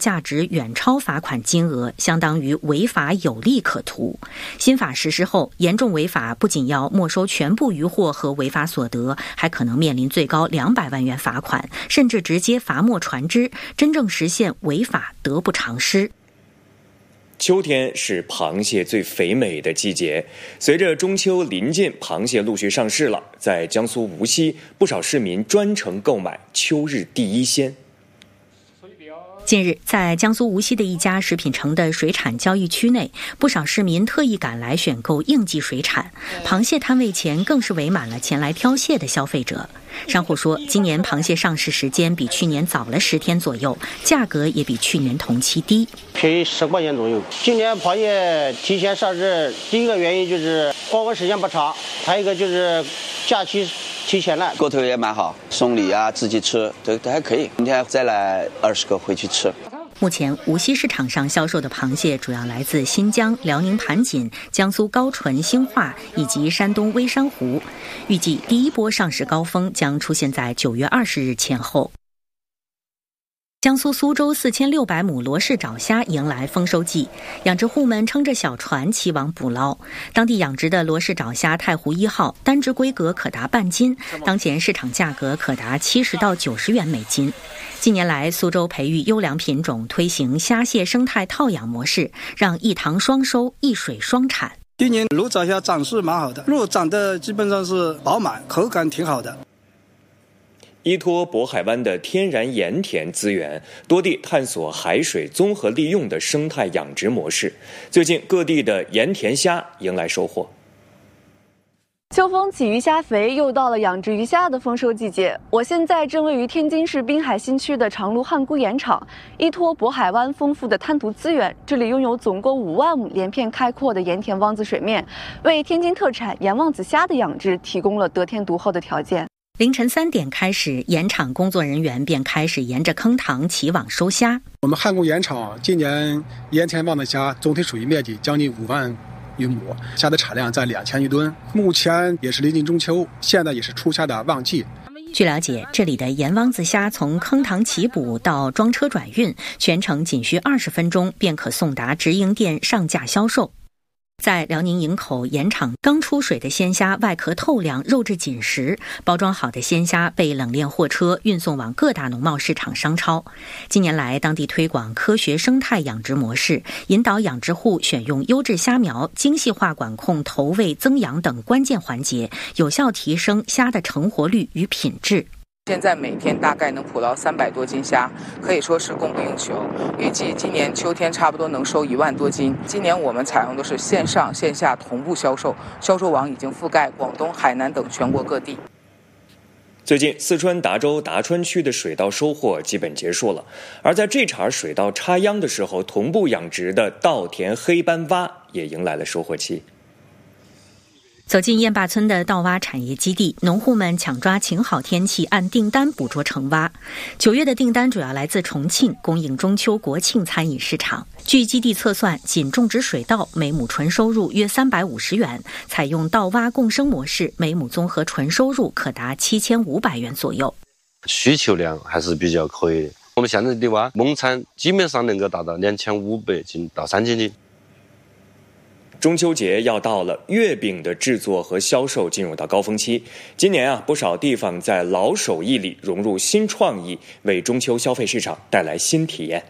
价值远超罚款金额，相当于违法有利可图。新法实施后，严重违法不仅要没收全部渔获和违法所得，还可能面临最高200万元罚款，甚至直接罚没船只，真正实现违法得不偿失。 秋天是螃蟹最肥美的季节，随着中秋临近，螃蟹陆续上市了。在江苏无锡，不少市民专程购买秋日第一鲜。 近日，在江苏无锡的一家食品城的水产交易区内，不少市民特意赶来选购应季水产，螃蟹摊位前更是围满了前来挑蟹的消费者。商户说，今年螃蟹上市时间比去年早了10天左右，价格也比去年同期低， 便宜10块钱左右。今年螃蟹提前上市，第一个原因就是光顾时间不长，还有一个就是假期提前了， 过头也蛮好，送礼啊，自己吃都还可以。明天再来20个回去吃。 目前无锡市场上销售的螃蟹主要来自新疆、辽宁盘锦、江苏高淳、兴化以及山东微山湖，预计第一波上市高峰将出现在9月20日前后。江苏苏州4600亩罗氏沼虾迎来丰收季，养殖户们撑着小船齐网捕捞。当地养殖的罗氏沼虾太湖1号单只规格可达半斤，当前市场价格可达70到90元每斤。近年来，苏州培育优良品种，推行虾蟹生态套养模式，让一塘双收、一水双产。 今年罗沼虾长势蛮好的，肉长得基本上是饱满，口感挺好的。 依托渤海湾的天然盐田资源，多地探索海水综合利用的生态养殖模式。最近，各地的盐田虾迎来收获。 秋风起，鱼虾肥，又到了养殖鱼虾的丰收季节。我现在正位于天津市滨海新区的长芦汉沽盐场，依托渤海湾丰富的滩涂资源，这里拥有总共5万亩连片开阔的盐田汪子水面，为天津特产盐汪子虾的养殖提供了得天独厚的条件。 凌晨3点开始，盐场工作人员便开始沿着坑塘起网收虾。 我们汉沽盐场今年盐田汪子虾总体水域面积将近5万余亩，虾的产量在2000余吨。目前也是临近中秋，现在也是出虾的旺季。 据了解，这里的盐汪子虾从坑塘起捕到装车转运，全程仅需20分钟便可送达直营店上架销售。在辽宁营口盐场，刚出水的鲜虾外壳透亮，肉质紧实，包装好的鲜虾被冷链货车运送往各大农贸市场商超。近年来，当地推广科学生态养殖模式，引导养殖户选用优质虾苗，精细化管控投喂、增养等关键环节，有效提升虾的成活率与品质。 现在每天大概能捕捞300多斤虾，可以说是供不应求。预计今年秋天差不多能收1万多斤。今年我们采用的是线上线下同步销售，销售网已经覆盖广东、海南等全国各地。 最近，四川达州达川区的水稻收获基本结束了，而在这茬水稻插秧的时候，同步养殖的稻田黑斑蛙也迎来了收获期。 走进雁坝村的稻蛙产业基地，农户们抢抓晴好天气，按订单捕捉成蛙。9月的订单主要来自重庆，供应中秋国庆餐饮市场。据基地测算，仅种植水稻每亩纯收入约350元，采用稻蛙共生模式，每亩综合纯收入可达7500元左右。 需求量还是比较可以。我们现在的蛙亩产基本上能够达到2500斤到3000斤。 中秋节要到了，月饼的制作和销售进入到高峰期。今年不少地方在老手艺里融入新创意，为中秋消费市场带来新体验。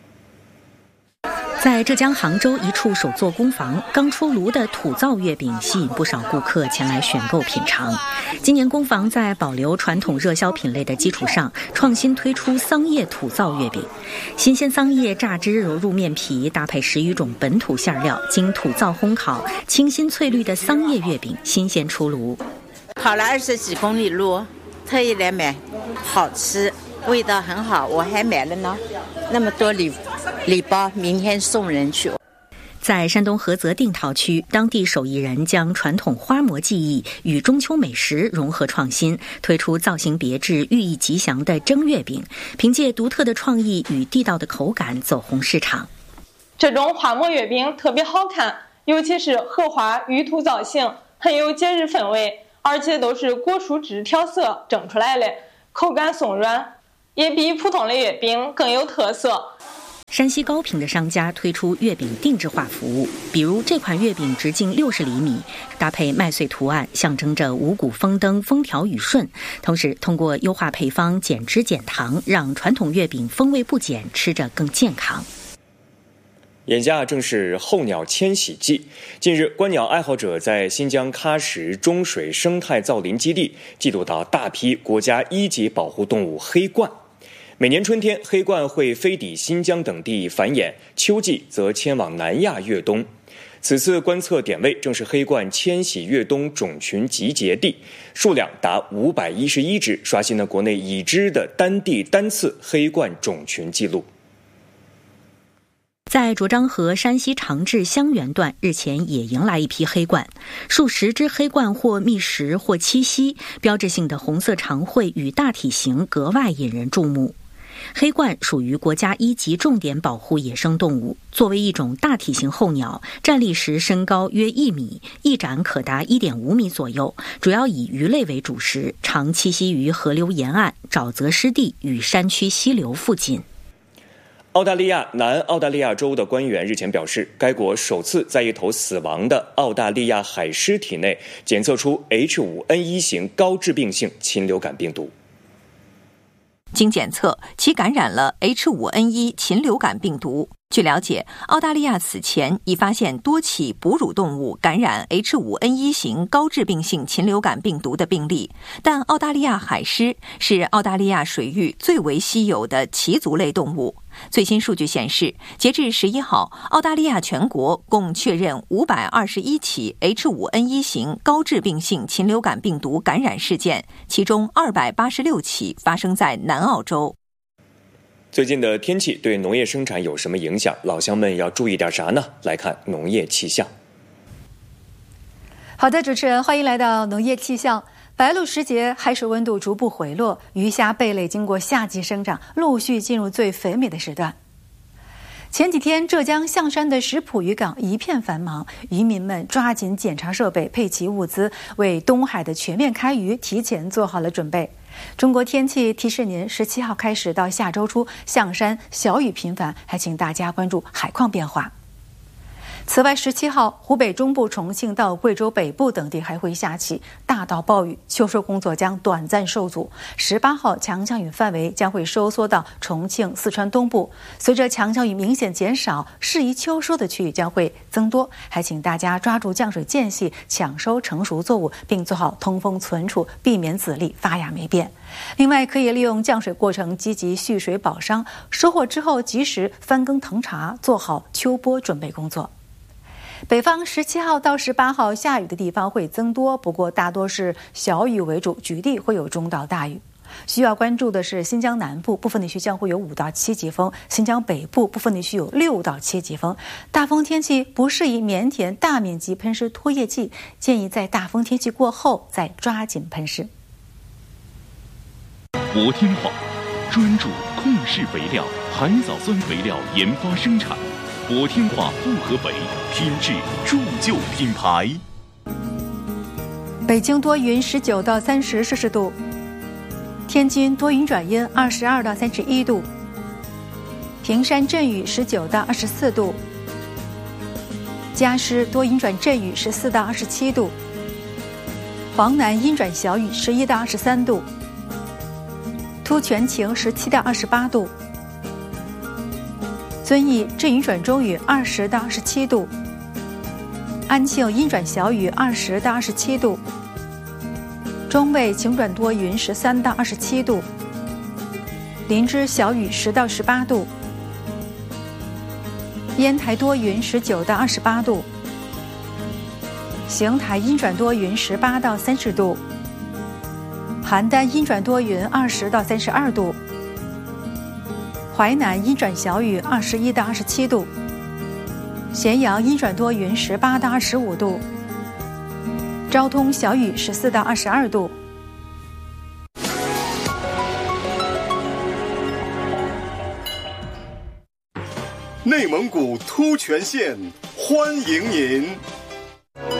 在浙江杭州一处手作工坊，刚出炉的土灶月饼吸引不少顾客前来选购品尝。今年工坊在保留传统热销品类的基础上，创新推出桑叶土灶月饼。新鲜桑叶榨汁揉入面皮，搭配10余种本土馅料，经土灶烘烤，清新翠绿的桑叶月饼新鲜出炉。 跑了20几公里路，特意来买，好吃，味道很好，我还买了呢，那么多礼包，明天送人去。 在山东菏泽定陶区，当地手艺人将传统花模技艺与中秋美食融合创新，推出造型别致、寓意吉祥的蒸月饼，凭借独特的创意与地道的口感走红市场。 这种花模月饼特别好看，尤其是荷花玉兔造型，很有节日氛围，而且都是果蔬汁调色蒸出来的，口感松软，也比普通的月饼更有特色。 山西高平的商家推出月饼定制化服务，比如这款月饼直径60厘米，搭配麦穗图案，象征着五谷丰登、风调雨顺。同时，通过优化配方、减脂减糖，让传统月饼风味不减，吃着更健康。 眼下正是候鸟迁徙季，近日，观鸟爱好者在新疆喀什中水生态造林基地记录到大批国家1级保护动物黑鹳。每年春天，黑鹳会飞抵新疆等地繁衍，秋季则迁往南亚越冬。此次观测点位正是黑鹳迁徙越冬种群集结地，数量达511只，刷新了国内已知的单地单次黑鹳种群记录。 在卓漳河山西长治香园段，日前也迎来一批黑鹳，数十只黑鹳或觅食或栖息，标志性的红色长喙与大体型格外引人注目。黑鹳属于国家1级重点保护野生动物，作为一种大体型候鸟，站立时身高约1米，翼展可达1.5米左右，主要以鱼类为主食，常栖息于河流沿岸、沼泽湿地与山区溪流附近。 澳大利亚南澳大利亚州的官员日前表示，该国首次在一头死亡的澳大利亚海狮体内检测出 H5N1 型高致病性禽流感病毒。 经检测，其感染了 H5N1 禽流感病毒。据了解，澳大利亚此前已发现多起哺乳动物感染 H5N1 型高致病性禽流感病毒的病例，但澳大利亚海狮是澳大利亚水域最为稀有的鳍足类动物。最新数据显示，截至11号，澳大利亚全国共确认521起 H5N1 型高致病性禽流感病毒感染事件，其中286起发生在南澳洲。 最近的天气对农业生产有什么影响？老乡们要注意点啥呢？来看农业气象。 好的，主持人，欢迎来到农业气象。白露时节，海水温度逐步回落，鱼虾贝类经过夏季生长，陆续进入最肥美的时段。前几天，浙江象山的石浦渔港一片繁忙，渔民们抓紧检查设备，配齐物资，为东海的全面开渔提前做好了准备。中国天气提示您，17号开始到下周初，象山小雨频繁，还请大家关注海况变化。此外，17号，湖北中部、重庆到贵州北部等地还会下起大到暴雨，秋收工作将短暂受阻。18号，强降雨范围将会收缩到重庆、四川东部。随着强降雨明显减少，适宜秋收的区域将会增多。还请大家抓住降水间隙，抢收成熟作物，并做好通风存储，避免籽粒发芽霉变。另外，可以利用降水过程积极蓄水保墒，收获之后及时翻耕腾茬，做好秋播准备工作。北方17号到18号下雨的地方会增多，不过大多是小雨为主，局地会有中到大雨。需要关注的是新疆南部部分地区将会有5到7级风，新疆北部部分地区有6到7级风。大风天气不适宜棉田大面积喷施拖叶剂，建议在大风天气过后再抓紧喷施。 博天化专注控制肥料、海藻酸肥料研发生产。博天化复合肥，品质铸就品牌。 北京多云19到30摄氏度，天津多云转阴22到31度，平山阵雨19到24度，嘉施多云转阵雨14到27度，黄南阴转小雨11到23度，突全晴17到28度。遵义阵雨转中雨20到27度，安庆阴转小雨20到27度，中卫晴转多云13到27度，林芝小雨10到18度，烟台多云19到28度，邢台阴转多云18到30度，邯郸阴转多云20到32度，淮南阴转小雨21到27度，咸阳阴转多云18到25度，昭通小雨14到22度。 内蒙古突全县欢迎您。